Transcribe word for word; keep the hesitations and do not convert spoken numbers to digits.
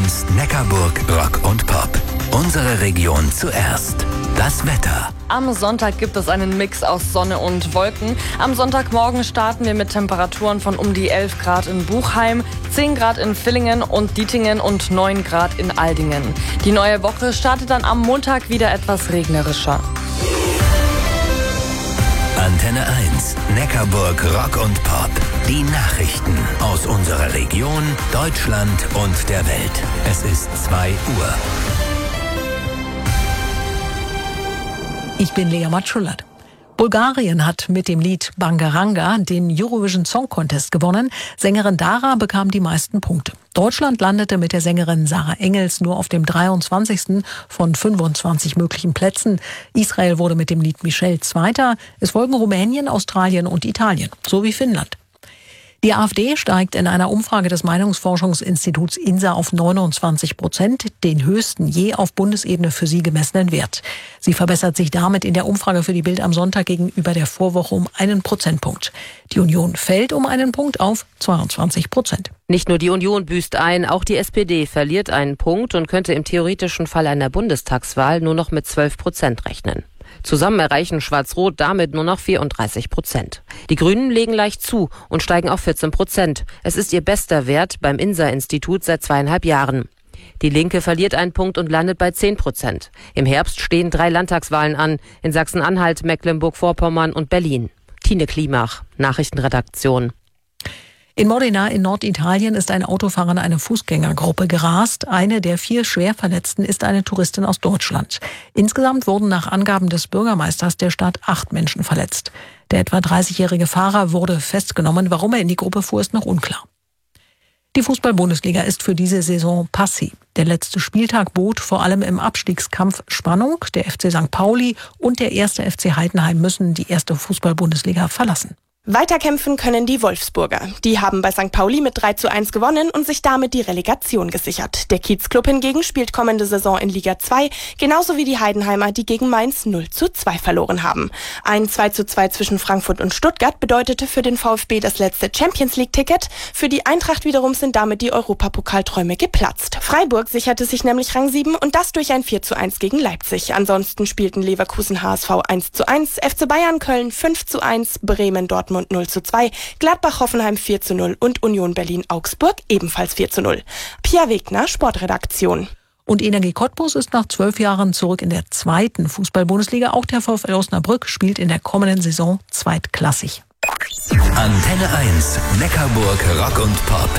eins Neckarburg Rock und Pop. Unsere Region zuerst. Das Wetter. Am Sonntag gibt es einen Mix aus Sonne und Wolken. Am Sonntagmorgen starten wir mit Temperaturen von um die elf Grad in Buchheim, zehn Grad in Villingen und Dietingen und neun Grad in Aldingen. Die neue Woche startet dann am Montag wieder etwas regnerischer. Antenne eins Neckarburg Rock und Pop. Die Nachrichten aus unserer Region, Deutschland und der Welt. Es ist zwei Uhr. Ich bin Lea Matschulat. Bulgarien hat mit dem Lied Bangaranga den Eurovision Song Contest gewonnen. Sängerin Dara bekam die meisten Punkte. Deutschland landete mit der Sängerin Sarah Engels nur auf dem dreiundzwanzigsten von fünfundzwanzig möglichen Plätzen. Israel wurde mit dem Lied Michelle Zweiter. Es folgen Rumänien, Australien und Italien, sowie Finnland. Die AfD steigt in einer Umfrage des Meinungsforschungsinstituts I N S A auf neunundzwanzig Prozent, den höchsten je auf Bundesebene für sie gemessenen Wert. Sie verbessert sich damit in der Umfrage für die Bild am Sonntag gegenüber der Vorwoche um einen Prozentpunkt. Die Union fällt um einen Punkt auf zweiundzwanzig Prozent. Nicht nur die Union büßt ein, auch die S P D verliert einen Punkt und könnte im theoretischen Fall einer Bundestagswahl nur noch mit zwölf Prozent rechnen. Zusammen erreichen Schwarz-Rot damit nur noch vierunddreißig Prozent. Die Grünen legen leicht zu und steigen auf vierzehn Prozent. Es ist ihr bester Wert beim I N S A-Institut seit zweieinhalb Jahren. Die Linke verliert einen Punkt und landet bei zehn Prozent. Im Herbst stehen drei Landtagswahlen an, in Sachsen-Anhalt, Mecklenburg-Vorpommern und Berlin. Tine Klimach, Nachrichtenredaktion. In Modena in Norditalien ist ein Autofahrer in eine Fußgängergruppe gerast. Eine der vier Schwerverletzten ist eine Touristin aus Deutschland. Insgesamt wurden nach Angaben des Bürgermeisters der Stadt acht Menschen verletzt. Der etwa dreißigjährige Fahrer wurde festgenommen. Warum er in die Gruppe fuhr, ist noch unklar. Die Fußball-Bundesliga ist für diese Saison passé. Der letzte Spieltag bot vor allem im Abstiegskampf Spannung. Der F C Sankt Pauli und der erste F C Heidenheim müssen die erste Fußball-Bundesliga verlassen. Weiterkämpfen können die Wolfsburger. Die haben bei Sankt Pauli mit drei zu eins gewonnen und sich damit die Relegation gesichert. Der Kiezclub hingegen spielt kommende Saison in Liga zwei, genauso wie die Heidenheimer, die gegen Mainz null zu zwei verloren haben. Ein zwei zu zwei zwischen Frankfurt und Stuttgart bedeutete für den VfB das letzte Champions-League-Ticket. Für die Eintracht wiederum sind damit die Europapokalträume geplatzt. Freiburg sicherte sich nämlich Rang sieben und das durch ein vier zu eins gegen Leipzig. Ansonsten spielten Leverkusen H S V eins zu eins, F C Bayern Köln fünf zu eins, Bremen Dortmund null zu zwei, Gladbach-Hoffenheim vier zu null und Union Berlin-Augsburg ebenfalls vier zu null. Pia Wegner, Sportredaktion. Und Energie Cottbus ist nach zwölf Jahren zurück in der zweiten Fußball-Bundesliga. Auch der VfL Osnabrück spielt in der kommenden Saison zweitklassig. Antenne eins Neckarburg Rock und Pop.